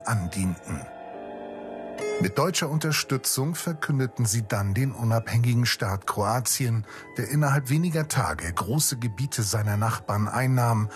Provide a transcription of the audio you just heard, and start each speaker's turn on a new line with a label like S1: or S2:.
S1: andienten. Mit deutscher Unterstützung verkündeten sie dann den unabhängigen Staat Kroatien, der innerhalb weniger Tage große Gebiete seiner Nachbarn einnahm